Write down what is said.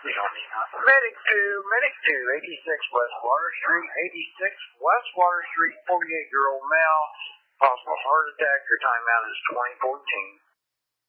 Medic 2, 86 West Water Street, 86 West Water Street, 48-year-old male, possible heart attack. Your timeout is 2014.